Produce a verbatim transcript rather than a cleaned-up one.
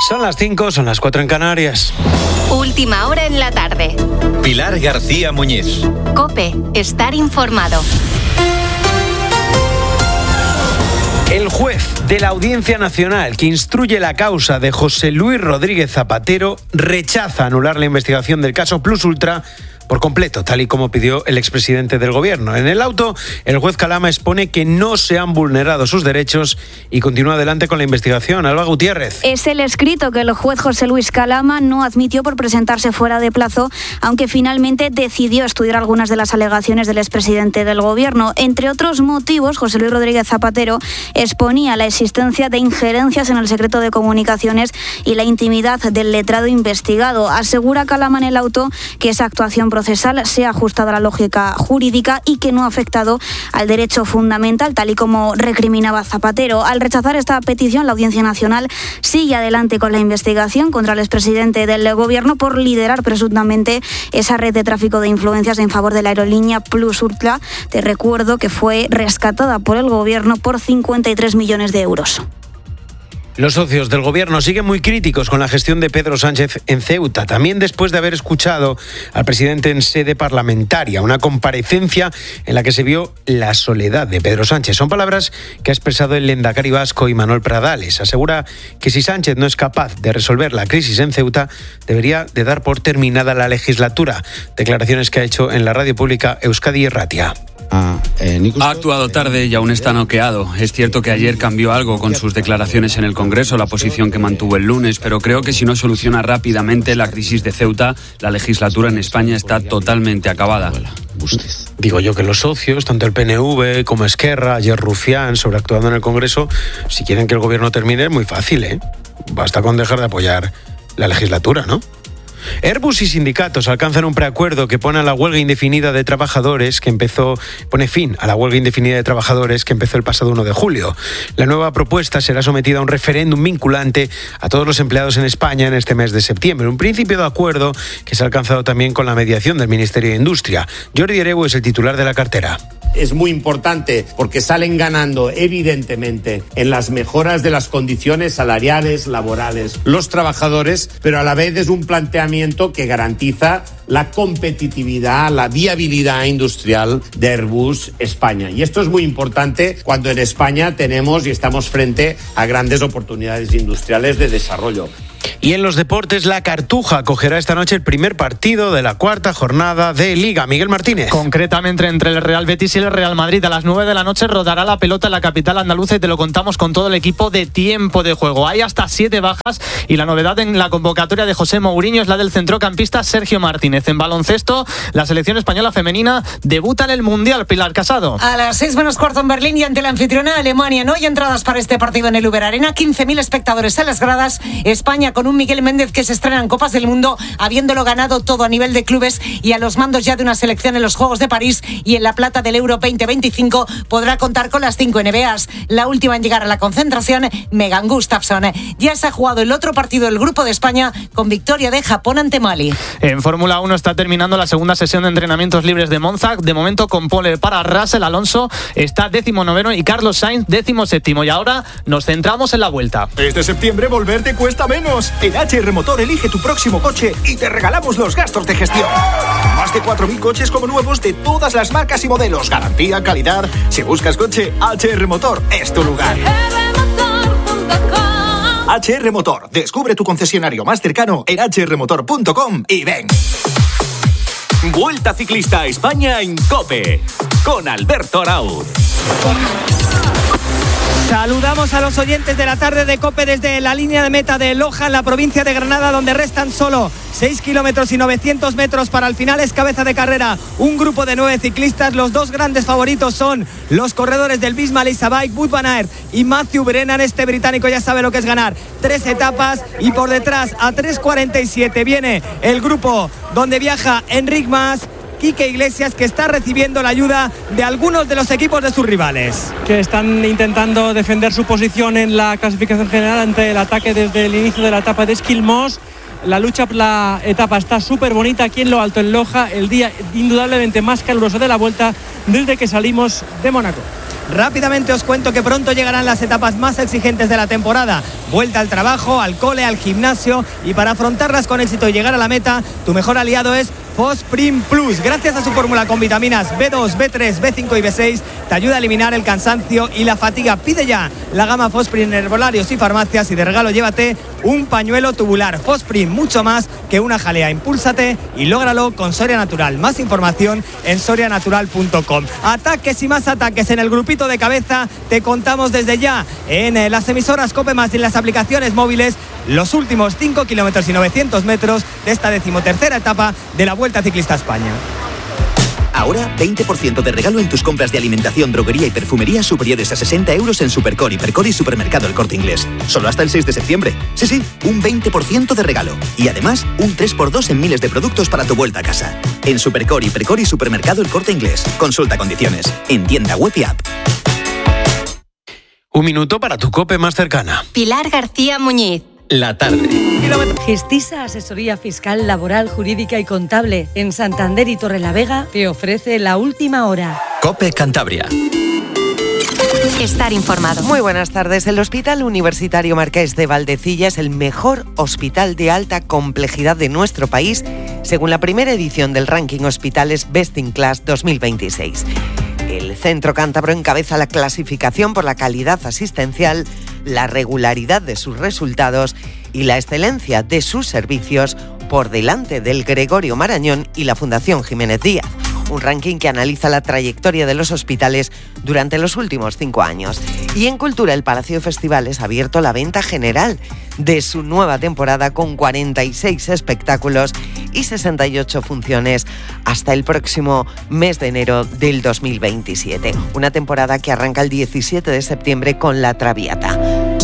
Son las cinco, son las cuatro en Canarias. Última hora en la tarde. Pilar García Muñiz. COPE, estar informado. El juez de la Audiencia Nacional que instruye la causa de José Luis Rodríguez Zapatero rechaza anular la investigación del caso Plus Ultra por completo, tal y como pidió el expresidente del gobierno. En el auto, el juez Calama expone que no se han vulnerado sus derechos y continúa adelante con la investigación. Alba Gutiérrez. Es el escrito que el juez José Luis Calama no admitió por presentarse fuera de plazo, aunque finalmente decidió estudiar algunas de las alegaciones del expresidente del gobierno. Entre otros motivos, José Luis Rodríguez Zapatero exponía la existencia de injerencias en el secreto de comunicaciones y la intimidad del letrado investigado. Asegura Calama en el auto que esa actuación procesal se ha ajustado a la lógica jurídica y que no ha afectado al derecho fundamental, tal y como recriminaba Zapatero. Al rechazar esta petición, la Audiencia Nacional sigue adelante con la investigación contra el expresidente del gobierno por liderar presuntamente esa red de tráfico de influencias en favor de la aerolínea Plus Ultra. Te recuerdo que fue rescatada por el gobierno por cincuenta y tres millones de euros. Los socios del gobierno siguen muy críticos con la gestión de Pedro Sánchez en Ceuta, también después de haber escuchado al presidente en sede parlamentaria, una comparecencia en la que se vio la soledad de Pedro Sánchez. Son palabras que ha expresado el lehendakari vasco Imanol Pradales. Asegura que si Sánchez no es capaz de resolver la crisis en Ceuta, debería de dar por terminada la legislatura. Declaraciones que ha hecho en la radio pública Euskadi Irratia. Ha actuado tarde y aún está noqueado. Es cierto que ayer cambió algo con sus declaraciones en el Congreso, la posición que mantuvo el lunes, pero creo que si no soluciona rápidamente la crisis de Ceuta, la legislatura en España está totalmente acabada. Digo yo que los socios, tanto el P N V como Esquerra, ayer Rufián, sobreactuando en el Congreso, si quieren que el gobierno termine es muy fácil, ¿eh? Basta con dejar de apoyar la legislatura, ¿no? Airbus y sindicatos alcanzan un preacuerdo que pone a la huelga indefinida de trabajadores que empezó, pone fin a la huelga indefinida de trabajadores que empezó el pasado uno de julio. La nueva propuesta será sometida a un referéndum vinculante a todos los empleados en España en este mes de septiembre. Un principio de acuerdo que se ha alcanzado también con la mediación del Ministerio de Industria. Jordi Ereu es el titular de la cartera. Es muy importante porque salen ganando evidentemente en las mejoras de las condiciones salariales, laborales, los trabajadores, pero a la vez es un planteamiento que garantiza la competitividad, la viabilidad industrial de Airbus España. Y esto es muy importante cuando en España tenemos y estamos frente a grandes oportunidades industriales de desarrollo. Y en los deportes, la Cartuja acogerá esta noche el primer partido de la cuarta jornada de Liga. Miguel Martínez. Concretamente entre el Real Betis y el Real Madrid. A las nueve de la noche rodará la pelota en la capital andaluza y te lo contamos con todo el equipo de tiempo de juego. Hay hasta siete bajas y la novedad en la convocatoria de José Mourinho es la del centrocampista Sergio Martínez. En baloncesto, la selección española femenina debuta en el Mundial. Pilar Casado. A las seis menos cuarto en Berlín y ante la anfitriona Alemania. No hay entradas para este partido en el Uber Arena. quince mil espectadores en las gradas. España con un Miguel Méndez que se estrena en Copas del Mundo, habiéndolo ganado todo a nivel de clubes y a los mandos ya de una selección en los Juegos de París y en la plata del Euro veinte veinticinco podrá contar con las cinco N B As. La última en llegar a la concentración, Megan Gustafsson. Ya se ha jugado el otro partido del Grupo de España con victoria de Japón ante Mali. En Fórmula uno está terminando la segunda sesión de entrenamientos libres de Monza, de momento con pole para Russell. Alonso está décimo noveno y Carlos Sainz décimo séptimo. Y ahora nos centramos en la vuelta. Este septiembre volver te cuesta menos. En H R Motor elige tu próximo coche y te regalamos los gastos de gestión. Más de cuatro mil coches como nuevos de todas las marcas y modelos. Garantía, calidad. Si buscas coche, H R Motor es tu lugar. H R Motor. Descubre tu concesionario más cercano en h r motor punto com y ven. Vuelta Ciclista a España en COPE con Alberto Arauz. Saludamos a los oyentes de la tarde de COPE desde la línea de meta de Loja, en la provincia de Granada, donde restan solo seis kilómetros y novecientos metros para el final. Es cabeza de carrera un grupo de nueve ciclistas. Los dos grandes favoritos son los corredores del Visma Lease Bike, Wout van Aert y Matthew Brennan. Este británico ya sabe lo que es ganar tres etapas, y por detrás a tres cuarenta y siete viene el grupo donde viaja Enric Mas, Quique Iglesias, que está recibiendo la ayuda de algunos de los equipos de sus rivales, que están intentando defender su posición en la clasificación general ante el ataque desde el inicio de la etapa de Esquilmos. La lucha por la etapa está súper bonita aquí en lo alto, en Loja, el día indudablemente más caluroso de la vuelta desde que salimos de Mónaco. Rápidamente os cuento que pronto llegarán las etapas más exigentes de la temporada. Vuelta al trabajo, al cole, al gimnasio, y para afrontarlas con éxito y llegar a la meta, tu mejor aliado es Fosprin Plus. Gracias a su fórmula con vitaminas B dos, B tres, B cinco y B seis, te ayuda a eliminar el cansancio y la fatiga. Pide ya la gama Fosprin en herbolarios y farmacias, y de regalo llévate un pañuelo tubular. Fosprin, mucho más que una jalea. Impúlsate y lógralo con Soria Natural. Más información en soria natural punto com. Ataques y más ataques en el grupito de cabeza. Te contamos desde ya en las emisoras COPE más y en las aplicaciones móviles los últimos cinco kilómetros y novecientos metros de esta decimotercera etapa de la Vuelta Ciclista a España. Ahora, veinte por ciento de regalo en tus compras de alimentación, droguería y perfumería superiores a sesenta euros en Supercore, Hipercore y Supermercado El Corte Inglés. Solo hasta el seis de septiembre. Sí, sí, un veinte por ciento de regalo. Y además, un tres por dos en miles de productos para tu vuelta a casa. En Supercore, Hipercore y Supermercado El Corte Inglés. Consulta condiciones. En tienda web y app. Un minuto para tu COPE más cercana. Pilar García Muñiz. La tarde. Gestisa Asesoría Fiscal, Laboral, Jurídica y Contable en Santander y Torrelavega te ofrece la última hora. COPE Cantabria. Estar informado. Muy buenas tardes. El Hospital Universitario Marqués de Valdecilla es el mejor hospital de alta complejidad de nuestro país, según la primera edición del ranking Hospitales Best in Class dos mil veintiséis. El centro cántabro encabeza la clasificación por la calidad asistencial, la regularidad de sus resultados y la excelencia de sus servicios, por delante del Gregorio Marañón y la Fundación Jiménez Díaz. Un ranking que analiza la trayectoria de los hospitales durante los últimos cinco años. Y en Cultura, el Palacio de Festivales ha abierto la venta general de su nueva temporada con cuarenta y seis espectáculos y sesenta y ocho funciones hasta el próximo mes de enero del dos mil veintisiete. Una temporada que arranca el diecisiete de septiembre con La Traviata.